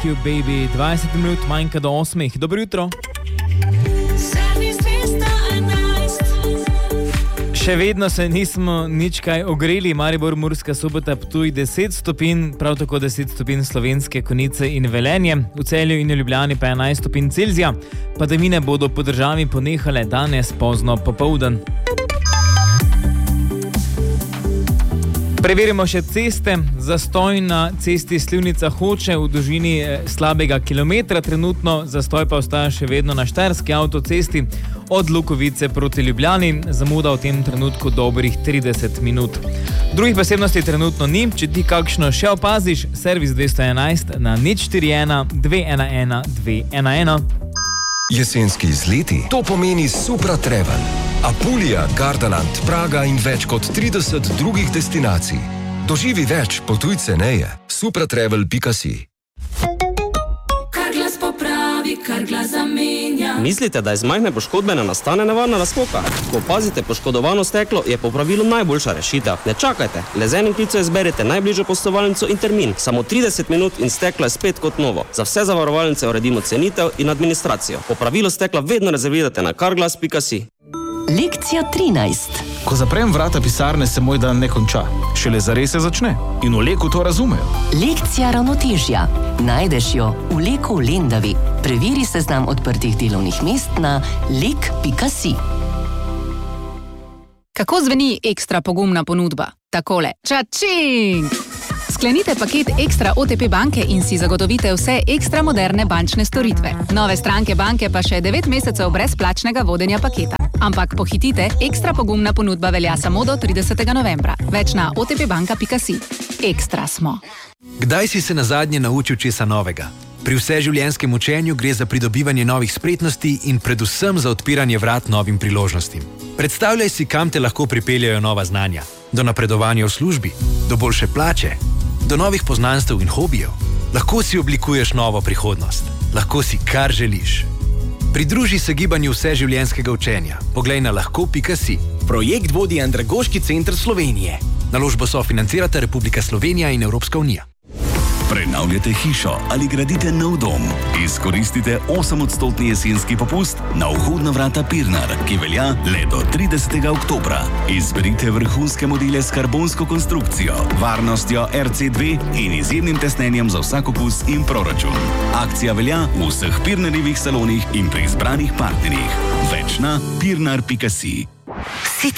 You Baby, 20 minut manjka do 8. Dobro jutro. Še vedno se nismo nič kaj ogreli, Maribor, Murska Sobota, Ptuj 10 stopinj, prav tako 10 stopinj Slovenske Konjice in Velenje, v Celju in Ljubljani pa 11 stopinj Celzija. Padavine bodo po državi ponehale danes pozno popoldan. Preverimo še ceste. Zastoj na cesti Slivnica-Hoče v dolžini slabega kilometra. Trenutno zastoj pa ostaja še vedno na Štajerski avtocesti od Lukovice proti Ljubljani. Zamuda v tem trenutku dobrih 30 minut. Drugih posebnosti trenutno ni. Če ti kakšno še opaziš, servis 211 na 041 211 211. Jesenski izleti, to pomeni Supra Travel. Apulija, Gardaland, Praga in več kot 30 drugih destinacij. Doživi več, potuj ceneje. supratravel.si. Kar glas popravi, kar glas zamenja. Mislite, da iz majhne poškodbe ne nastane nevarna razpoka? Ko opazite poškodovano steklo, je po pravilu najboljša rešitev. Ne čakajte, le z enim klicem izberite najbližjo poslovalnico in termin. Samo 30 minut in steklo je spet kot novo. Za vse zavarovalnice uredimo cenitev in administracijo. Po pravilu stekla vedno rezervirate na carglass.si. Lekcija 13. Ko zaprem vrata pisarne, se moj dan ne konča. Šele zares se začne. In v Leku to razumejo. Lekcija ravnotežja. Najdeš jo v Leku v Lendavi. Preveri seznam odprtih delovnih mest na lek.si. Kako zveni ekstra pogumna ponudba? Takole. Čačing! Sklenite paket Ekstra OTP banke in si zagotovite vse ekstra moderne bančne storitve. Nove stranke banke pa še 9 mesecev brezplačnega vodenja paketa. Ampak pohitite, ekstra pogumna ponudba velja samo do 30. novembra. Več na otpbanka.si. Ekstra smo. Kdaj si se nazadnje naučil česa novega? Pri vseživljenjskem učenju gre za pridobivanje novih spretnosti in predvsem za odpiranje vrat novim priložnostim. Predstavljaj si, kam te lahko pripeljajo nova znanja. Do napredovanja v službi, do boljše plače, do novih poznanstev in hobijev. Lahko si oblikuješ novo prihodnost. Lahko si kar želiš. Pridruži se gibanju vseživljenjskega učenja. Poglej na lahko.si. Projekt vodi Andragoški center Slovenije. Naložbo sofinancirata Republika Slovenija in Evropska unija. Prenavljate hišo ali gradite nov dom? Izkoristite 8% jesenski popust na vhodna vrata Pirnar, ki velja le do 30. oktobra. Izberite vrhunske modele s karbonsko konstrukcijo, varnostjo RC2 in izjemnim tesnenjem za vsak okus in proračun. Akcija velja v vseh Pirnarjevih salonih in pri izbranih partnerjih. Več na pirnar.si.